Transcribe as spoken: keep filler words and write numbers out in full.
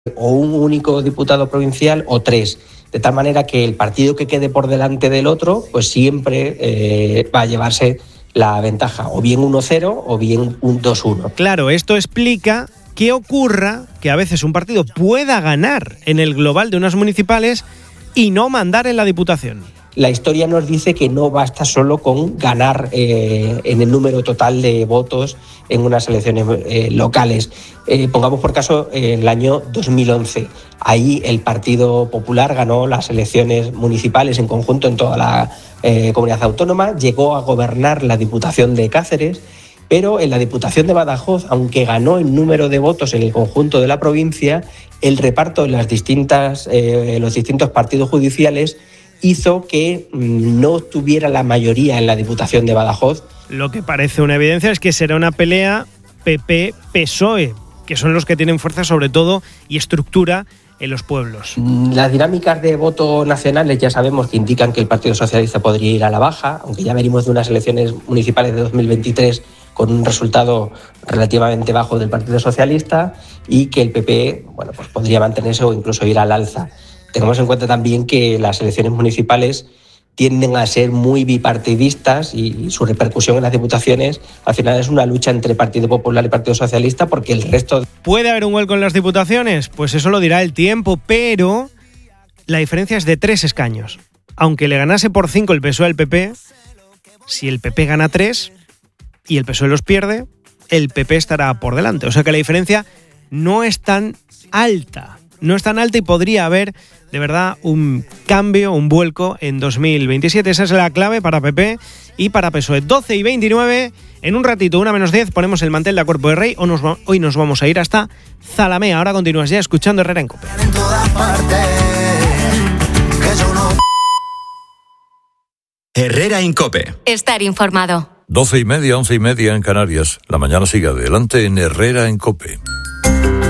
o un único diputado provincial o tres, de tal manera que el partido que quede por delante del otro pues siempre eh, va a llevarse la ventaja, o bien uno cero o bien un dos uno. Claro, esto explica que ocurra que a veces un partido pueda ganar en el global de unas municipales y no mandar en la Diputación. La historia nos dice que no basta solo con ganar eh, en el número total de votos en unas elecciones eh, locales. Eh, pongamos por caso eh, el año dos mil once. Ahí el Partido Popular ganó las elecciones municipales en conjunto en toda la eh, comunidad autónoma, llegó a gobernar la Diputación de Cáceres, pero en la Diputación de Badajoz, aunque ganó en número de votos en el conjunto de la provincia, el reparto en las distintas, eh, los distintos partidos judiciales hizo que no tuviera la mayoría en la Diputación de Badajoz. Lo que parece una evidencia es que será una pelea P P P S O E, que son los que tienen fuerza sobre todo y estructura en los pueblos. Las dinámicas de voto nacionales ya sabemos que indican que el Partido Socialista podría ir a la baja, aunque ya venimos de unas elecciones municipales de dos mil veintitrés con un resultado relativamente bajo del Partido Socialista, y que el P P bueno, pues podría mantenerse o incluso ir al alza. Tengamos en cuenta también que las elecciones municipales tienden a ser muy bipartidistas y su repercusión en las diputaciones al final es una lucha entre Partido Popular y Partido Socialista, porque el resto... ¿Puede haber un vuelco en las diputaciones? Pues eso lo dirá el tiempo, pero la diferencia es de tres escaños. Aunque le ganase por cinco el P S O E al P P, si el P P gana tres y el P S O E los pierde, el P P estará por delante. O sea que la diferencia no es tan alta. No es tan alta y podría haber, de verdad, un cambio, un vuelco en dos mil veintisiete. Esa es la clave para P P y para P S O E. doce y veintinueve, en un ratito, una menos diez, ponemos el mantel de a cuerpo de rey. Hoy nos, va, hoy nos vamos a ir hasta Zalamea. Ahora continúas ya escuchando Herrera en COPE. Herrera en COPE. Estar informado. Doce y media, once y media en Canarias. La mañana sigue adelante en Herrera en COPE.